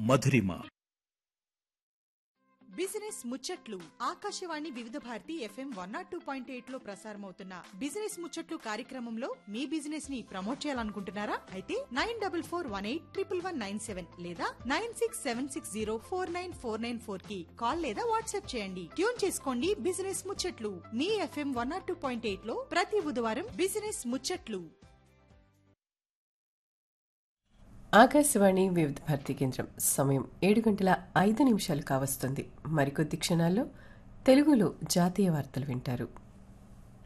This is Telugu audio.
మధురిమ. బిజినెస్ ముచ్చట్లు ఆకాశవాణి వివిధ భారతి FM 102.8 లో ప్రసారమవుతున్న బిజినెస్ ముచ్చట్లు కార్యక్రమంలో మీ బిజినెస్ ని ప్రమోట్ చేయాలనుకుంటున్నారా? అయితే 9418111197 లేదా 9676049494 కి కాల్ లేదా వాట్సాప్ చేయండి. ట్యూన్ చేసుకోండి బిజినెస్ ముచ్చట్లు మీ FM 102.8 లో ప్రతి బుధవారం బిజినెస్ ముచ్చట్లు. ఆకాశవాణి వివిధ భారతి కేంద్రం. సమయం 7:05 కావస్తుంది. మరికొద్ది క్షణాల్లో తెలుగులో జాతీయ వార్తలు వింటారు.